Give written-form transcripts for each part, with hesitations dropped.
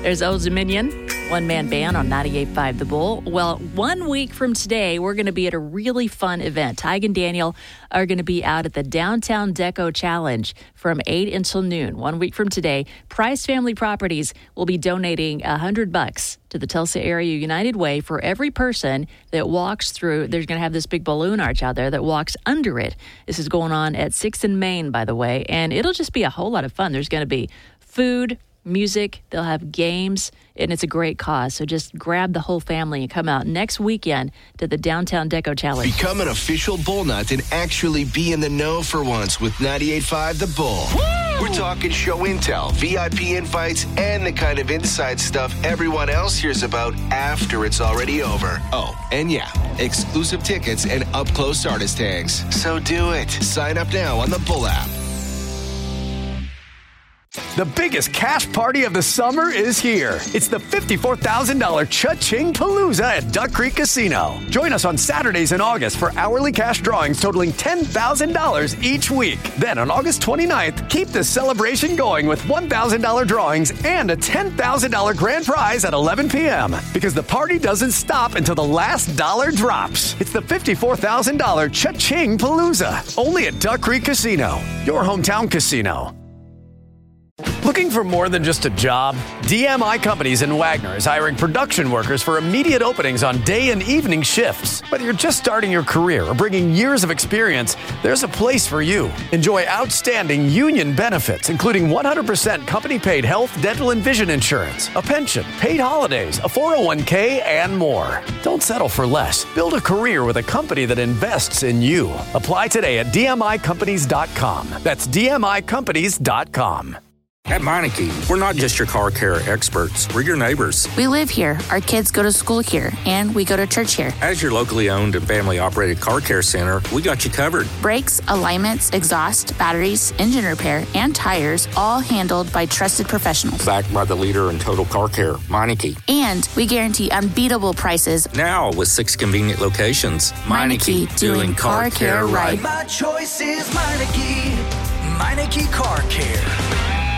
There's Old Dominion, one-man band on 98.5 The Bull. Well, 1 week from today, we're going to be at a really fun event. Tig and Daniel are going to be out at the Downtown Deco Challenge from 8 until noon. 1 week from today, Price Family Properties will be donating $100 to the Tulsa Area United Way for every person that walks through. They're going to have this big balloon arch out there that walks under it. This is going on at 6th and Main, by the way, and it'll just be a whole lot of fun. There's going to be food, music, they'll have games, and it's a great cause. So just grab the whole family and come out next weekend to the Downtown Deco Challenge. Become an official Bull Nut and actually be in the know for once with 98.5 The Bull. Woo! We're talking show intel, VIP invites, and the kind of inside stuff everyone else hears about after it's already over. Oh, and yeah, exclusive tickets and up-close artist tags. So do it. Sign up now on the Bull app. The biggest cash party of the summer is here. It's the $54,000 Cha-Ching Palooza at Duck Creek Casino. Join us on Saturdays in August for hourly cash drawings totaling $10,000 each week. Then on August 29th, keep the celebration going with $1,000 drawings and a $10,000 grand prize at 11 p.m. Because the party doesn't stop until the last dollar drops. It's the $54,000 Cha-Ching Palooza. Only at Duck Creek Casino, your hometown casino. Looking for more than just a job? DMI Companies in Wagner is hiring production workers for immediate openings on day and evening shifts. Whether you're just starting your career or bringing years of experience, there's a place for you. Enjoy outstanding union benefits, including 100% company-paid health, dental, and vision insurance, a pension, paid holidays, a 401k, and more. Don't settle for less. Build a career with a company that invests in you. Apply today at dmicompanies.com. That's dmicompanies.com. At Meineke, we're not just your car care experts. We're your neighbors. We live here, our kids go to school here, and we go to church here. As your locally owned and family-operated car care center, we got you covered. Brakes, alignments, exhaust, batteries, engine repair, and tires, all handled by trusted professionals. Backed by the leader in total car care, Meineke. And we guarantee unbeatable prices. Now with 6 convenient locations. Meineke, doing car care right. My choice is Meineke. Meineke Car Care.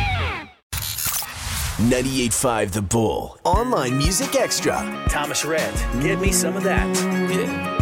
98.5 The Bull. Online Music Extra. Thomas Rhett, give me some of that.